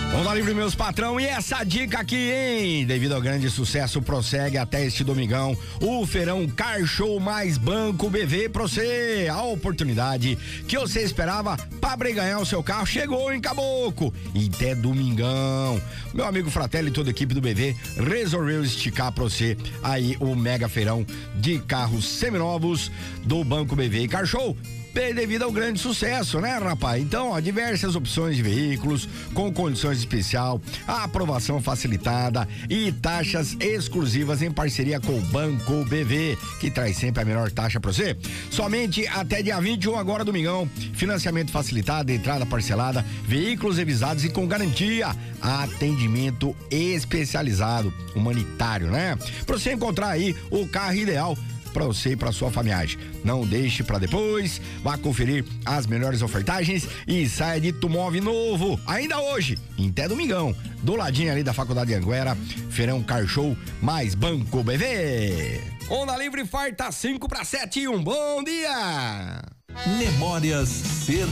Onda Livre, meus patrão, e essa dica aqui, hein? Devido ao grande sucesso, prossegue até este domingão o Feirão Car Show mais Banco BV pra você. A oportunidade que você esperava para ganhar o seu carro chegou em Caboclo. E até domingão. Meu amigo Fratelli e toda a equipe do BV resolveu esticar pra você aí o mega feirão de carros seminovos do Banco BV Car Show. Devido ao grande sucesso, né, rapaz? Então, ó, diversas opções de veículos com condições especial, aprovação facilitada e taxas exclusivas em parceria com o Banco BV, que traz sempre a melhor taxa pra você. Somente até dia 21, agora domingão, financiamento facilitado, entrada parcelada, veículos revisados e com garantia, atendimento especializado, humanitário, né? Pra você encontrar aí o carro ideal para você e para sua família. Não deixe para depois, vá conferir as melhores ofertagens e saia de Tumove novo, ainda hoje, até domingão, do ladinho ali da Faculdade de Anguera, Feirão Car Show mais Banco BV. Onda Livre, farta 5 para 7, um bom dia! Memórias